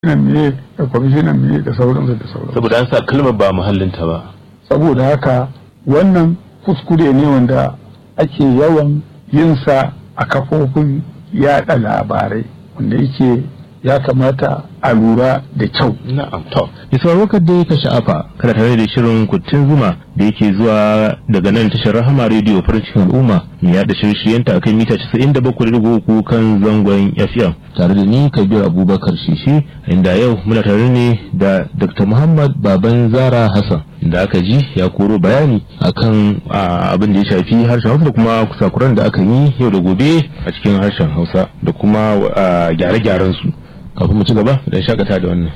ne da kwamishinan ne da sauransu da sauransu. Saboda an sa kalmar ba muhallinta ba. Saboda haka wannan kuskure ne wanda ake yawan yinsa a kafofin yaɗa labarai wanda yake ya kamata a lura da kyau. Na'am. To, Isma'il Wakar dai ka sha'afa kada tare da shirin Kuttun Zuma da yake zuwa daga nan tashar Rahama Radio farin cikin al'umma mai yaɗa shirye-shiryenta akan mita 97.3 kan zangon FM tare da ni Kabir Abubakar Shishi inda yau muna tare ne da Dr. Muhammad Baban Zara Hassan da aka ji ya koro bayani akan abin da ya shafi harshen Hausa da kuma kusakuran da aka yi yau da gobe a cikin harshen Hausa da kuma gyare-gyaren su. Kafin mu ci gaba da shakata da wannan.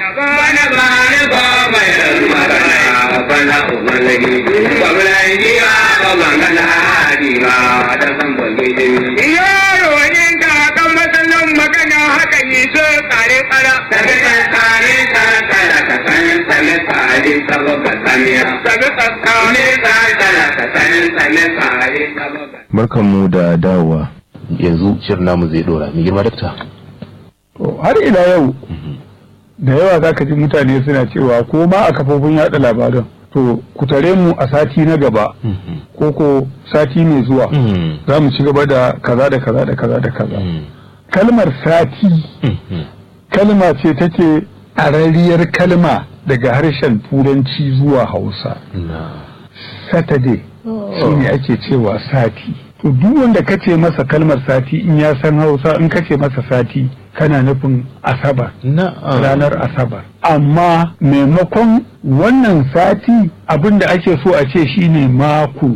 Barkanmu da dawowa. Yanzu shirin namu zai dora. Mai girma dakta. Har ila yau da yawa za ka ji mutane suna cewa ko ma a kafofin yada labaran to ku tare mu a sati na gaba ko sati mai zuwa za mu ci gaba da kaza da kaza da kaza da kaza. Kalmar sati kalma ce take arariyar kalma daga harshen turanci zuwa Hausa. Saturday shine ake cewa sati. To duk wanda kace masa kalmar sati in ya san Hausa in kace masa sati kana nufin Asabar, ranar Asabar. Amma maimakon wannan sati abinda ake so a ce shine mako.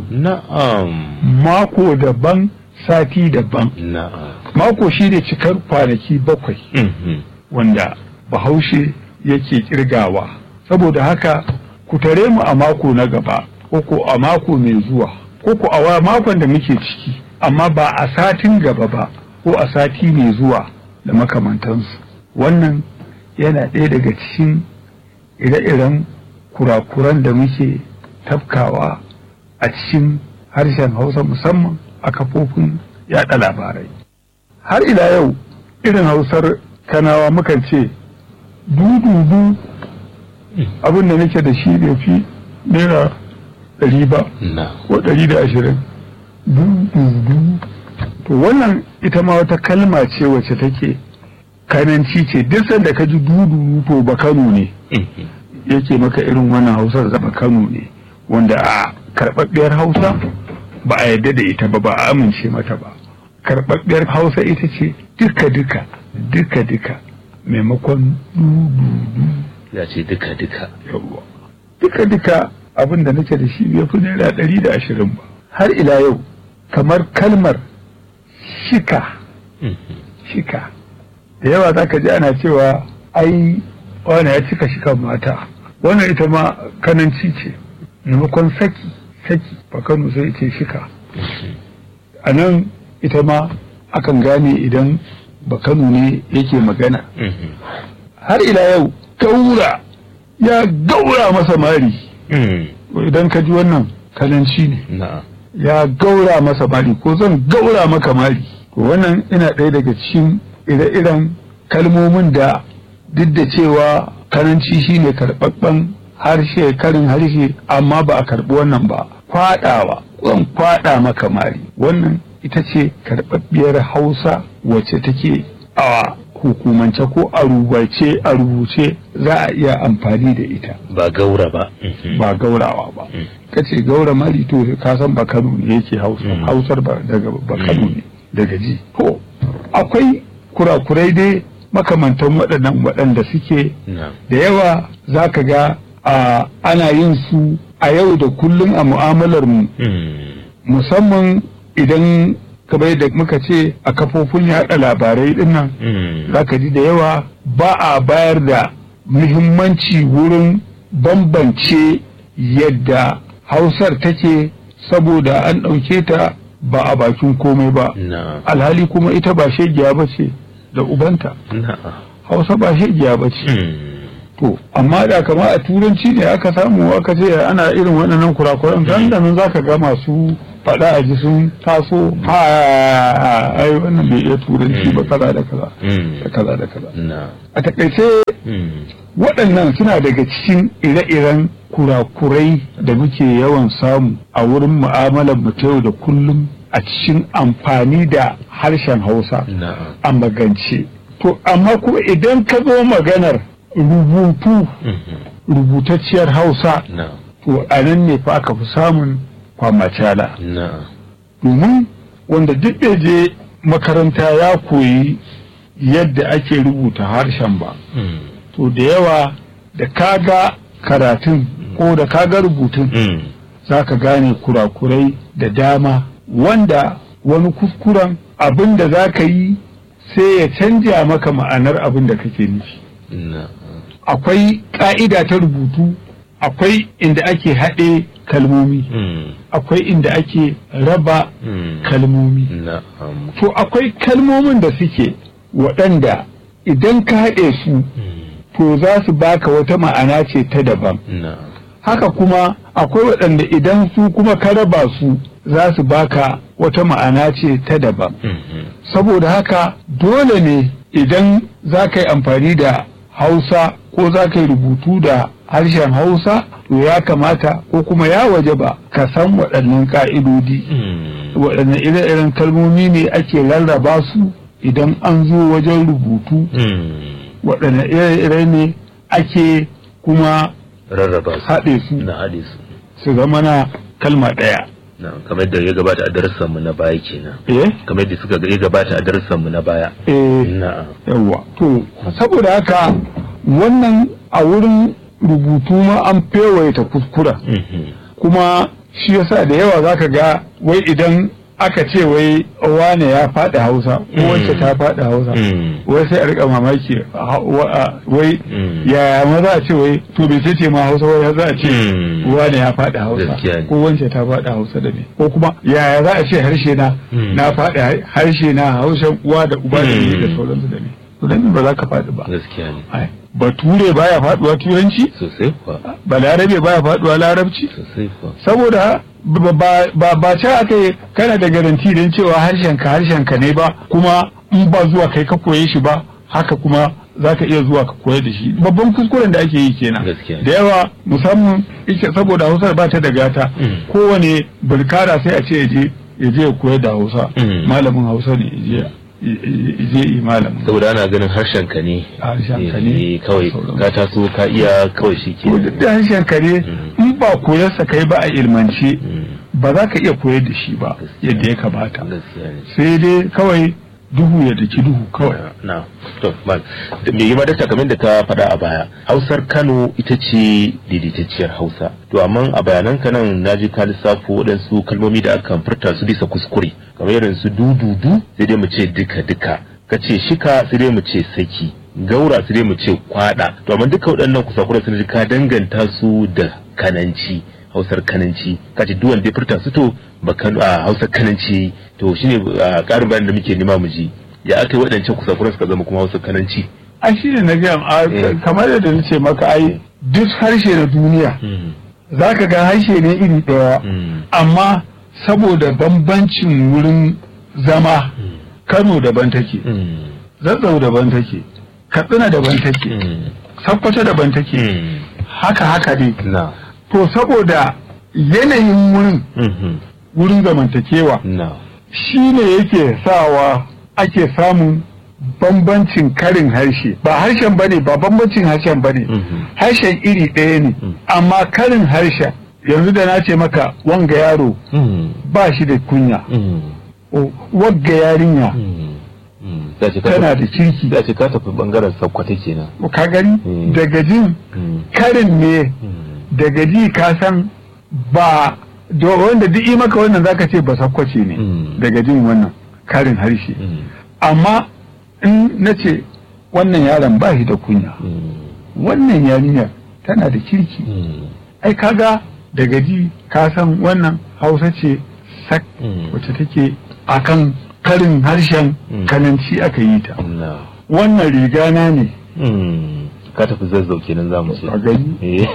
Mako daban, sati daban. Mako shine cikar kwanaki 7 wanda Bahaushe yake kirgawa. Saboda haka ku tare mu a mako na gaba ko a mako mai zuwa. Ko a makon da muke ciki amma ba a satin gaba ba ko a sati mai zuwa da makamantansu. Wannan yana ɗaya daga cikin ire-iren kurakuran da muke tafkawa a cikin harshen Hausa musamman a kafofin yaɗa labarai. Har ila yau irin Hausar Kanawa mukan ce dududu abin da nake da shi da fi naira 100 ba ko 120 dududu. To wannan ita ma wata kalma ce wacce take kananci ce duk sanda ka ji dududu to ba Kano ne yake maka irin wannan Hausar zama Kano ne wanda a karɓaɓɓiyar Hausa ba a yadda da ita ba a amince mata ba. Karɓaɓɓiyar Hausa ita ce duka maimakon dududu ya ce duka yawwa duka abin da nake da shi bai fi naira 120 ba. Har ila yau kamar kalmar shika da yawa za ka ji ana cewa ai wani ya cika shikan mata, wannan ita ma kananci ce. Maimakon saki ba Kano sai ce shika. A nan ita ma akan gane idan ba Kano ne yake magana. Har ila yau gaura ya gaura masa mari. Idan ka ji wannan kananci ne. Ya gaura masa mari ko zan gaura maka mari. Wannan ina ɗaya daga cikin ire-iren kalmomin da duk da cewa kananci shine karɓaɓɓen karin harshe amma ba a karɓi wannan ba. Kwaɗawa zan kwaɗa maka mari, wannan ita ce karɓaɓɓiyar Hausa wacce take a hukumance ko a rubuce za a iya amfani da ita. Ba gaura ba. Ba gaurawa ba. Kace gaura mari to ka san ba Kano ne yake Hausar ba daga ba Kano ne daga ji. To akwai kurakurai dai makamantan waɗanda suke da yawa za ka ga ana yin su a yau da kullum a mu'amalar mu musamman idan kamar da muka ce a kafofin yaɗa labarai dinnan za ka ji da yawa ba a bayar da muhimmanci wurin bambance yadda Hausar take saboda an ɗauke ta ba a bakin komai ba. Alhali kuma ita ba shegiya ba ce da ubanta. Hausa ba shegiya ba ce. To amma da kama a turanci ne aka samu aka ce ana irin waɗannan kurakuran nan za ka ga masu faɗa a ji sun taso ai wannan bai iya turanci ba kaza da kaza da kaza da kaza. A takaice waɗannan suna daga cikin ire-iren kurakurai da muke yawan samu a wurin mu'amalar mu ta yau da kullum a cikin amfani da harshen Hausa a magance. To amma kuma idan ka zo maganar rubutacciyar Hausa to a nan ne fa aka fi samun kwamacala. Domin wanda duk da je makaranta ya koyi yadda ake rubuta harshen ba. To da yawa da kaga karatun ko da kaga rubutun za ka gane kurakurai da dama wanda wani kuskuren abin da za ka yi sai ya canja maka ma'anar abin da kake nufi. Akwai ƙa'ida ta rubutu, akwai inda ake haɗe kalmomi, akwai inda ake raba kalmomi. To akwai kalmomin da suke waɗanda idan ka haɗe su to za su baka wata ma'ana ce ta daban. Haka kuma akwai waɗanda idan su kuma ka raba su za su baka wata ma'ana ce ta daban. Saboda haka dole ne idan za ka yi amfani da Hausa ko za ka yi rubutu da harshen Hausa to ya kamata ko kuma ya waje ba ka san waɗannan ƙa'idodi. Waɗannan ire-iren kalmomi ne ake rarraba su idan an zo wajen rubutu. Waɗanne ire-ire ne ake kuma rarraba haɗe su su zama na kalma ɗaya. Kamar da ya gabata a darussanmu na baya kenan. Kamar da suka ya gabata a darussanmu na baya. Yawwa. To saboda haka wannan a wurin rubutu ma an fewaita kuskura. Kuma shi yasa da yawa zaka ga wai idan aka ce wai wane ya faɗi Hausa ko wacce ta faɗi Hausa wai sai a rika mamaki wai yaya ma za a ce wai to bai ce ma Hausa wai za a ce wane ya faɗi Hausa ko wacce ta faɗi Hausa da me ko kuma yaya za a ce harshe na faɗi harshe na Hausa uwa da uba da ni da sauransu da me to dan ba za ka faɗi ba gaskiya ne. Bature baya faɗuwa turanci sosai kuwa, balarabe baya faɗuwa larabci sosai kuwa, saboda ba ce aka yi kana da garanti don cewa harshenka ne ba kuma in ba zuwa kai ka koye shi ba haka kuma za ka iya zuwa ka koyar da shi. Babban kuskuren da ake yi kenan da yawa musamman ita saboda Hausar ba ta da gata kowane bulkara sai a ce ya je ya koyar da Hausa malamin Hausa ne ya je yi malamin saboda ana ganin harshenka ne kawai ka taso ka iya kawai shi ke da harshenka ne in ba koyarsa kai ba a ilmance ba za ka iya koyar da shi ba yadda ya kamata sai dai kawai duhu ya daki duhu kawai. Na to mal me yi madaka kamar da ka faɗa a baya Hausar Kano ita ce daidaitacciyar Hausa to amma a bayanan ka nan naji ka lissafo waɗansu kalmomi da aka furta su bisa kuskure kamar irin su dududu sai dai mu ce duka kace shika sai dai mu ce saki gaura sai dai mu ce kwada to amma duka waɗannan kusakure sun ji ka danganta su da Kananci Hausar Kananci kace duk wanda ya furta su to Hausar Kananci to shine ƙarin bayanin da muke nema mu ji ya aka yi waɗancan kusakuran suka zama kuma Hausar Kananci. Ai shi ne na gaya kamar yadda na ce maka ai duk harshe na duniya za ka ga harshe ne iri ɗaya amma saboda bambancin wurin zama Kano daban take Zazzau daban take Katsina daban take Sokoto daban take haka dai to saboda yanayin wurin zamantakewa shi ne yake sawa ake samun bambancin karin harshe ba harshen bane ba bambancin harshen bane harshen iri ɗaya ne amma karin harshen yanzu da na ce maka wanga yaro ba shi da kunya wagga yarinya tana da kirki da ce ka tafi bangaren Sokoto kenan ka gani daga jin karin ne daga ji ka san ba wanda duk yi maka wannan zaka ce ba Sokoce ne daga jin wannan karin harshe amma in na ce wannan yaron ba shi da kunya wannan yarinyar tana da kirki ai kaga daga ji ka san wannan Hausa ce sak wacce take akan karin harshen Kananci aka yi ta wannan rigana ne ka tafi Zazzau kenan zamu ce a gani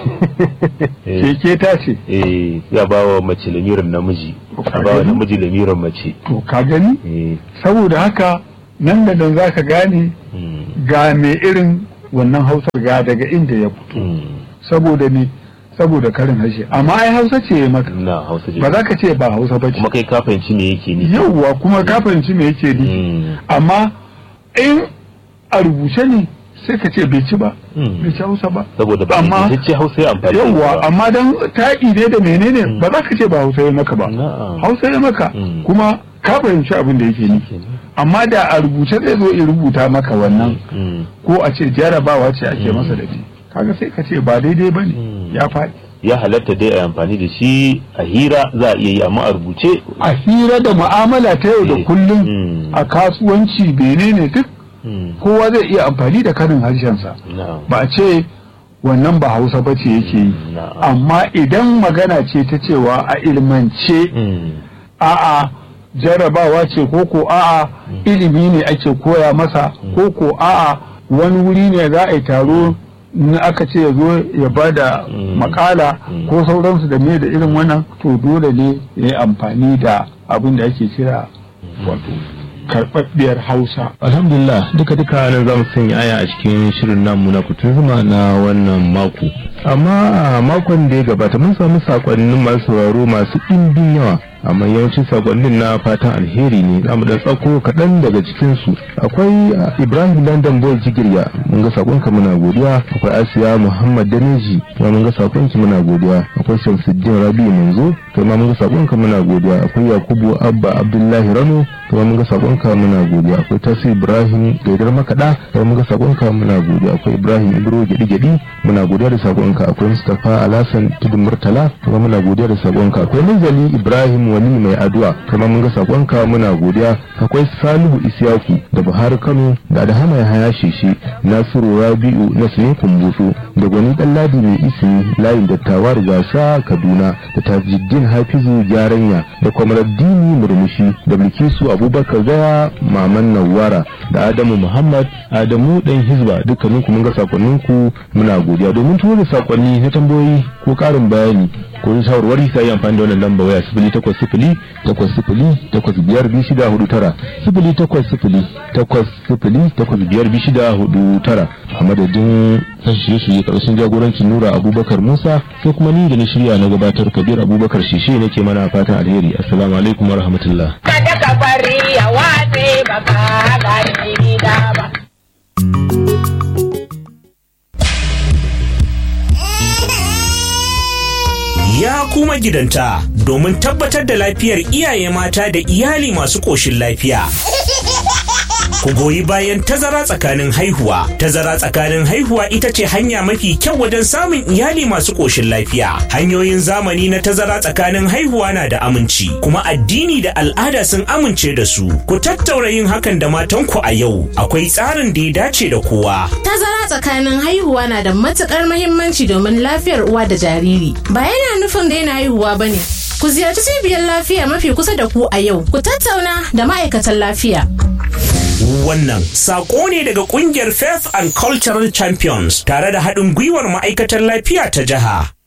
keke ta ce ya bawa mace lamirin namiji a bawa namiji lamirin mace to ka gani saboda haka nan da nan zaka gane ga me irin wannan Hausar ga daga inda ya fito saboda ne saboda karin harshe amma ai Hausa ce maka ba za ka ce ba Hausa ba ce kuma kai ka fahimci me yake ni yawwa kuma ka fahimci me yake ni amma in a rubuce ne sai ka ce bai ci ba bai ci Hausa ba saboda ba bai ci Hausa ya amfani yawwa amma dan taƙi ne da menene ba za ka ce ba Hausa ya maka ba Hausa ya maka kuma ka fahimci abin da yake ni amma da a rubuce zai zo ya rubuta maka wannan ko a ce jarabawa ce ake masa da shi kaga sai ka ce ba daidai bane ya faɗi ya halatta dai a amfani da shi a hira za a iya yi amma a rubuce a hira da mu'amala ta yau da kullum a kasuwanci menene duk kowa zai iya amfani da karin harshensa ba a ce wannan ba Hausa ba ce yake yi amma idan magana ce ta cewa a ilmance a'a jarabawa ce ko a'a ilimi ne ake koya masa ko a'a wani wuri ne za a yi taro na aka ce ya zo ya ba da makala ko sauransu da me da irin wannan to dole ne ya yi amfani da abin da ake kira wato karɓaɓɓiyar Hausa. Alhamdulillah duka nan za mu sanya aya a cikin shirin namu na kutun zuma na wannan mako. Amma a makon da ya gabata mun samu sakonnin masu sauraro masu ɗimbin yawa. Amma yawancin sakonnin na fatan alheri ne za mu dan tsako kaɗan daga cikinsu. Akwai Ibrahim London Boy Jigirya mun ga sakonka muna godiya. Akwai Asiya Muhammad Daneji mun ga sakonki muna godiya. Akwai Shamsuddin Rabi Manzo kai ma mun ga sakonka muna godiya. Akwai Yakubu Abba Abdullahi Rano kai mun ga sakonka muna godiya. Akwai Tasi Ibrahim Gaidar Makada kai mun ga sakonka muna godiya. Akwai Ibrahim Ibro Gedi muna godiya da sakonka. Akwai Mustafa Alhassan Tudun Murtala kai muna godiya da sakonka. Akwai Nazali Ibrahim Wali mai addu'a kuma mun ga sakonka muna godiya. Akwai Salihu Isiyaku da Buhari Kano da Adhama Yahaya Sheshe Nasiru Rabi'u Nasirin Kumbusu da Gwani Dalladi mai isini layin dattawa Gasa Kaduna da Tajuddin Hafizu Gyaranya da Kwamaraddini Murmushi da Bilkisu Abubakar Gaya Maman Nawara da Adamu Muhammad Adamu dan Hizba dukkanin ku mun ga sakonnin ku muna godiya. Domin turo da sakonni na tambayoyi ko karin bayani ko shawarwari sai amfani da wannan lamba waya 0800 808 0800 a madadin shirye-shirye karshen jagorancin Nura Abubakar Musa sai kuma ni da na shirya na gabatar Kabir Abubakar Shishe nake mana fatan alheri. Assalamu alaikum wa rahmatullah. Kada ka bari ya watse baka gani da ba. Ya kuma gidanta domin tabbatar da lafiyar iyaye mata da iyali masu ƙoshin lafiya. Ku goyi bayan tazara tsakanin haihuwa. Tazara tsakanin haihuwa ita ce hanya mafi kyau wajen samun iyali masu ƙoshin lafiya. Hanyoyin zamani na tazara tsakanin haihuwa na da aminci, kuma addini da al'ada sun amince da su. Ku tattaura yin hakan da matanku a yau. Akwai tsarin da ya dace da kowa. Tazara tsakanin haihuwa na da matuƙar muhimmanci domin lafiyar uwa da jariri. Ba yana nufin daina haihuwa bane. Ku ziyarci cibiyar lafiya mafi kusa da ku a yau. Ku tattauna da ma'aikatan lafiya. Wannan saƙo ne daga ƙungiyar Faith and Cultural Champions tare da haɗin gwiwar ma'aikatar lafiya ta jiha.